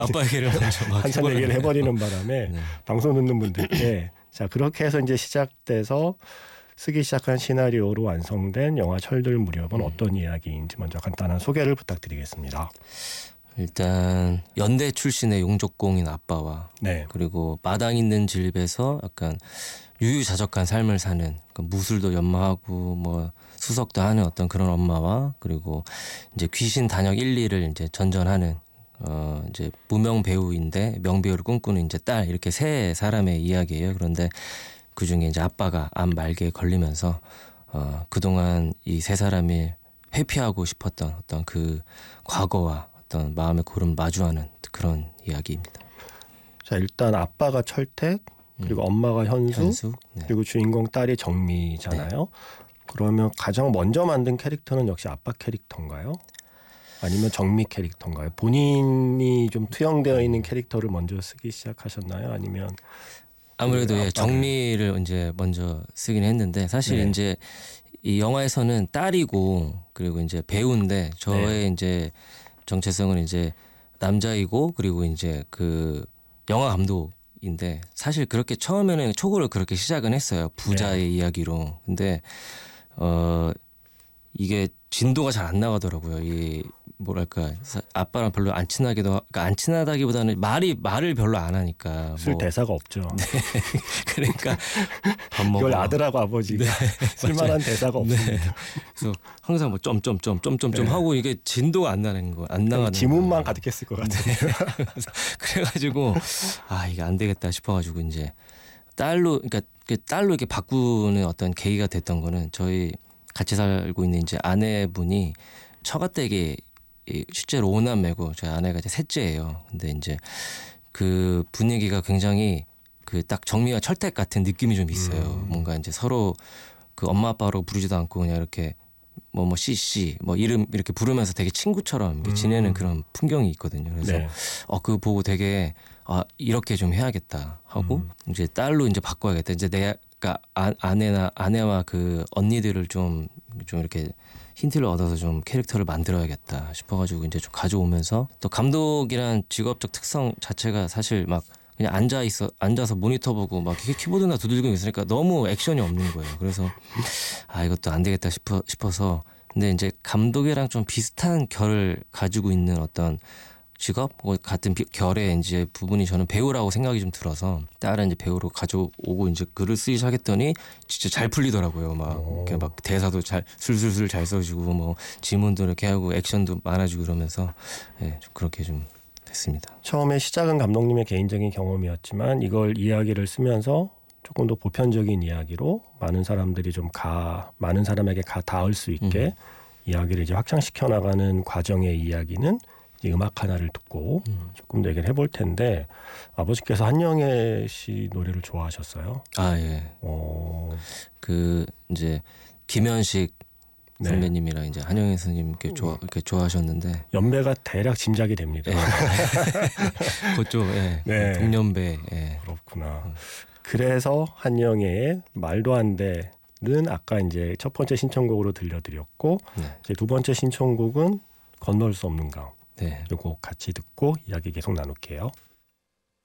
아빠 얘기를 먼저 막 한참 얘기를 해버리는 바람에 네. 방송 듣는 분들께 자 그렇게 해서 이제 시작돼서 쓰기 시작한 시나리오로 완성된 영화 철들 무렵은 어떤 이야기인지 먼저 간단한 소개를 부탁드리겠습니다. 일단 연대 출신의 용족공인 아빠와 네. 그리고 마당 있는 집에서 약간 유유자적한 삶을 사는 무술도 연마하고 뭐 수석도 하는 어떤 그런 엄마와 그리고 이제 귀신 단역 1, 2를 이제 전전하는 이제 무명 배우인데 명배우를 꿈꾸는 이제 딸 이렇게 세 사람의 이야기예요. 그런데 그 중에 이제 아빠가 암 말기에 걸리면서 그동안 이 세 사람이 회피하고 싶었던 어떤 그 과거와 어떤 마음의 고름 마주하는 그런 이야기입니다. 자 일단 아빠가 철택 그리고 엄마가 현수 네. 그리고 주인공 딸이 정미잖아요. 그러면 가장 먼저 만든 캐릭터는 역시 아빠 캐릭터인가요? 아니면 정미 캐릭터인가요? 본인이 좀 투영되어 있는 캐릭터를 먼저 쓰기 시작하셨나요? 아니면 아무래도 아빠를... 정미를 이제 먼저 쓰긴 했는데 사실 네. 이제 이 영화에서는 딸이고 그리고 이제 배우인데 저의 이제 정체성은 이제 남자이고 그리고 이제 그 영화 감독인데 사실 그렇게 처음에는 초고를 그렇게 시작은 했어요. 부자의 이야기로. 근데 이게 진도가 잘 안 나가더라고요. 이 뭐랄까 아빠랑 별로 안 친하기도 그러니까 안 친하다기보다는 말을 별로 안 하니까 쓸 대사가 없죠. 네. 그러니까 밥 먹어. 이걸 아들하고 아버지가 쓸만한 대사가 없습니다. 네. 그래서 항상 뭐 점점점 하고 이게 진도가 안 나는 거, 안 나가는 지문만 가득했을 것 같아요. 그래가지고 이게 안 되겠다 싶어가지고 이제 딸로 이렇게 바꾸는 어떤 계기가 됐던 거는 저희 같이 살고 있는 이제 아내분이 처가댁이 실제로 5남매고 저희 아내가 이제 셋째예요. 근데 이제 그 분위기가 굉장히 그 딱 정미와 철택 같은 느낌이 좀 있어요. 뭔가 이제 서로 그 엄마 아빠로 부르지도 않고 그냥 이렇게 뭐 씨씨 뭐 이름 이렇게 부르면서 되게 친구처럼 이렇게 지내는 그런 풍경이 있거든요. 그래서 그거 보고 되게 이렇게 좀 해야겠다 하고 이제 딸로 이제 바꿔야겠다. 이제 내가 아내와 그 언니들을 좀 이렇게 힌트를 얻어서 좀 캐릭터를 만들어야겠다 싶어가지고 이제 좀 가져오면서 또 감독이란 직업적 특성 자체가 사실 막 그냥 앉아서 모니터 보고 막 키보드나 두들기고 있으니까 너무 액션이 없는 거예요. 그래서 이것도 안 되겠다 싶어서 근데 이제 감독이랑 좀 비슷한 결을 가지고 있는 어떤 직업 같은 결의 이제 부분이 저는 배우라고 생각이 좀 들어서 딸은 이제 배우로 가져오고 이제 글을 쓰기 시작했더니 진짜 잘 풀리더라고요. 이렇게 막 대사도 잘 술술술 잘 써주고 뭐 지문도 이렇게 하고 액션도 많아지고 그러면서 좀 그렇게 좀 됐습니다. 처음에 시작은 감독님의 개인적인 경험이었지만 이걸 이야기를 쓰면서 조금 더 보편적인 이야기로 많은 사람들이 많은 사람에게 닿을 수 있게 이야기를 이제 확장시켜 나가는 과정의 이야기는 음악 하나를 듣고 조금 더 얘기를 해볼 텐데 아버지께서 한영애 씨 노래를 좋아하셨어요? 예. 그 이제 김현식 선배님이랑 이제 한영애 선생님 이렇게 좋아하셨는데 연배가 대략 짐작이 됩니다. 그쪽 동년배. 그렇구나. 그래서 한영애의 말도 안 돼는 아까 이제 첫 번째 신청곡으로 들려드렸고 이제 두 번째 신청곡은 건널 수 없는 강. 이 곡 같이 듣고 이야기 계속 나눌게요.